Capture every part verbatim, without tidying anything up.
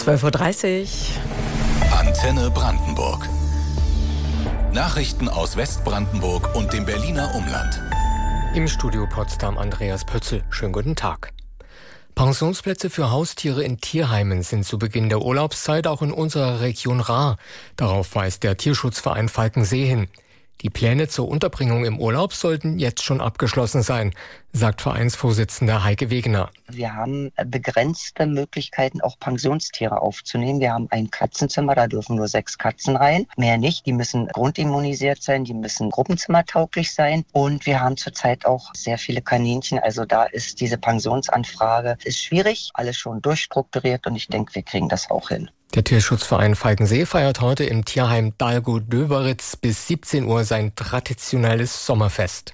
zwölf Uhr dreißig. Antenne Brandenburg. Nachrichten aus Westbrandenburg und dem Berliner Umland. Im Studio Potsdam Andreas Pötzl. Schönen guten Tag. Pensionsplätze für Haustiere in Tierheimen sind zu Beginn der Urlaubszeit auch in unserer Region rar. Darauf weist der Tierschutzverein Falkensee hin. Die Pläne zur Unterbringung im Urlaub sollten jetzt schon abgeschlossen sein, sagt Vereinsvorsitzender Heike Wegener. Wir haben begrenzte Möglichkeiten, auch Pensionstiere aufzunehmen. Wir haben ein Katzenzimmer, da dürfen nur sechs Katzen rein. Mehr nicht. Die müssen grundimmunisiert sein, die müssen gruppenzimmertauglich sein. Und wir haben zurzeit auch sehr viele Kaninchen. Also da ist diese Pensionsanfrage ist schwierig, alles schon durchstrukturiert und ich denke, wir kriegen das auch hin. Der Tierschutzverein Falkensee feiert heute im Tierheim Dahlgow-Döberitz bis siebzehn Uhr sein traditionelles Sommerfest.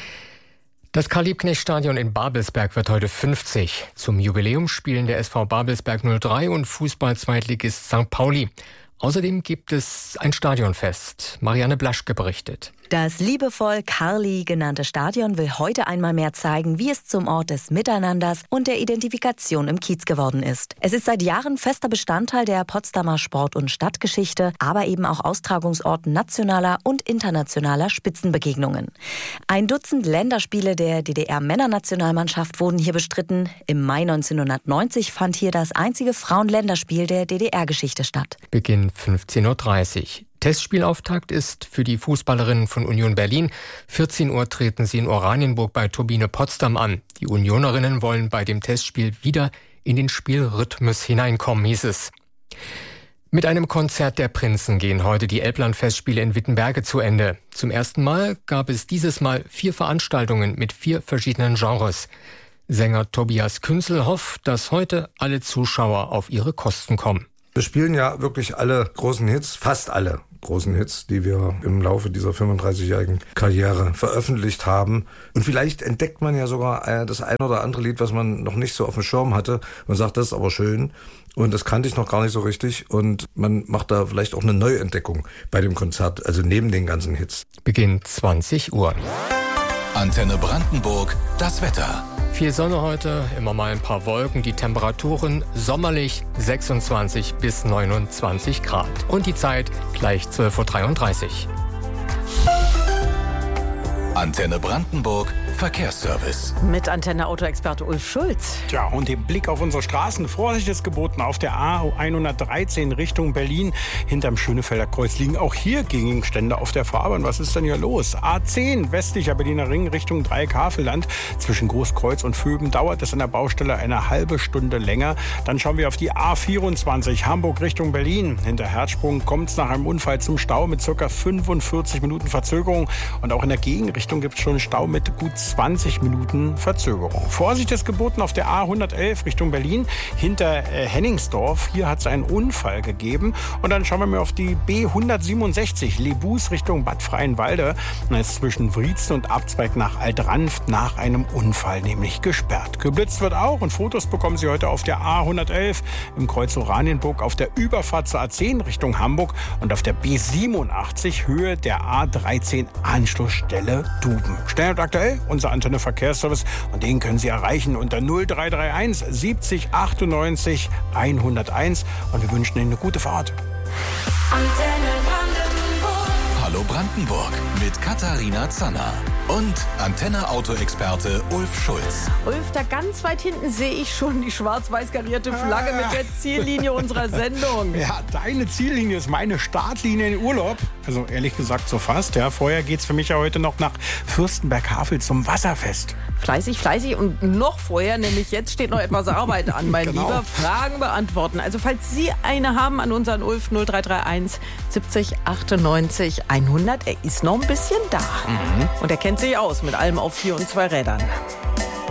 Das Karl-Liebknecht-Stadion in Babelsberg wird heute fünfzig. Zum Jubiläum spielen der S V Babelsberg null drei und Fußball-Zweitligist Sankt Pauli. Außerdem gibt es ein Stadionfest. Marianne Blaschke berichtet. Das liebevoll Karli genannte Stadion will heute einmal mehr zeigen, wie es zum Ort des Miteinanders und der Identifikation im Kiez geworden ist. Es ist seit Jahren fester Bestandteil der Potsdamer Sport- und Stadtgeschichte, aber eben auch Austragungsort nationaler und internationaler Spitzenbegegnungen. Ein Dutzend Länderspiele der D D R-Männernationalmannschaft wurden hier bestritten. Im Mai neunzehnhundertneunzig fand hier das einzige Frauenländerspiel der D D R-Geschichte statt. Beginn fünfzehn Uhr dreißig. Testspielauftakt ist für die Fußballerinnen von Union Berlin. vierzehn Uhr treten sie in Oranienburg bei Turbine Potsdam an. Die Unionerinnen wollen bei dem Testspiel wieder in den Spielrhythmus hineinkommen, hieß es. Mit einem Konzert der Prinzen gehen heute die Elbland-Festspiele in Wittenberge zu Ende. Zum ersten Mal gab es dieses Mal vier Veranstaltungen mit vier verschiedenen Genres. Sänger Tobias Künzel hofft, dass heute alle Zuschauer auf ihre Kosten kommen. Wir spielen ja wirklich alle großen Hits, fast alle großen Hits, die wir im Laufe dieser fünfunddreißigjährigen Karriere veröffentlicht haben. Und vielleicht entdeckt man ja sogar das ein oder andere Lied, was man noch nicht so auf dem Schirm hatte und sagt, das ist aber schön. Und das kannte ich noch gar nicht so richtig. Und man macht da vielleicht auch eine Neuentdeckung bei dem Konzert, also neben den ganzen Hits. Beginn zwanzig Uhr. Antenne Brandenburg, das Wetter. Viel Sonne heute, immer mal ein paar Wolken, die Temperaturen sommerlich sechsundzwanzig bis neunundzwanzig Grad. Und die Zeit gleich zwölf Uhr dreiunddreißig. Antenne Brandenburg, Verkehrsservice. Mit Antenne-Autoexperte Ulf Schulz. Tja, und den Blick auf unsere Straßen. Vorsicht ist geboten auf der A hundertdreizehn Richtung Berlin. Hinterm Schönefelder Kreuz liegen auch hier Gegenstände auf der Fahrbahn. Was ist denn hier los? A zehn, westlicher Berliner Ring Richtung Dreieck-Havelland. Zwischen Großkreuz und Vöben dauert es an der Baustelle eine halbe Stunde länger. Dann schauen wir auf die A vierundzwanzig, Hamburg Richtung Berlin. Hinter Herzsprung kommt es nach einem Unfall zum Stau mit ca. fünfundvierzig Minuten Verzögerung. Und auch in der Gegenrichtung gibt es schon einen Stau mit gut zwanzig Minuten Verzögerung. Vorsicht ist geboten auf der A hundertelf Richtung Berlin, hinter äh, Henningsdorf. Hier hat es einen Unfall gegeben. Und dann schauen wir mal auf die B hundertsiebenundsechzig, Lebus Richtung Bad Freienwalde. Da ist zwischen Wriezen und Abzweig nach Altranft nach einem Unfall nämlich gesperrt. Geblitzt wird auch und Fotos bekommen Sie heute auf der A hundertelf im Kreuz Oranienburg, auf der Überfahrt zur A zehn Richtung Hamburg und auf der B siebenundachtzig Höhe der A dreizehn Anschlussstelle Duben. Schnell und aktuell unser Antenne Verkehrsservice und den können Sie erreichen unter null drei drei eins siebzig achtundneunzig hunderteins und wir wünschen Ihnen eine gute Fahrt. Antenne Brandenburg. Hallo Brandenburg mit Katharina Zanner und Antenne-Autoexperte Ulf Schulz. Ulf, da ganz weit hinten sehe ich schon die schwarz-weiß karierte Flagge mit der Ziellinie unserer Sendung. Ja, deine Ziellinie ist meine Startlinie in Urlaub. Also ehrlich gesagt so fast. Ja, vorher geht's für mich ja heute noch nach Fürstenberg-Havel zum Wasserfest. Fleißig, fleißig und noch vorher, nämlich jetzt steht noch etwas Arbeit an, mein Genau. Lieber. Fragen beantworten. Also falls Sie eine haben an unseren Ulf null drei drei eins siebzig achtundneunzig hundert. Er ist noch ein bisschen da. Mhm. Und er kennt sich aus mit allem auf vier und zwei Rädern.